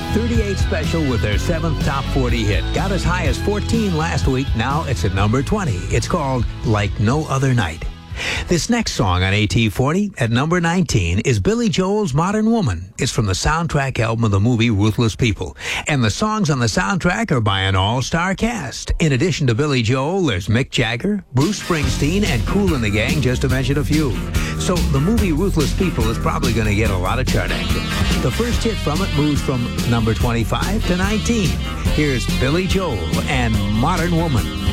38 Special with their 7th top 40 hit. Got as high as 14 last week. Now it's at number 20. It's called Like No Other Night. This next song on AT40 at number 19 is Billy Joel's Modern Woman. It's from the soundtrack album of the movie Ruthless People. And the songs on the soundtrack are by an all-star cast. In addition to Billy Joel, there's Mick Jagger, Bruce Springsteen, and Kool and the Gang, just to mention a few. So the movie Ruthless People is probably going to get a lot of chart action. The first hit from it moves from number 25 to 19. Here's Billy Joel and Modern Woman.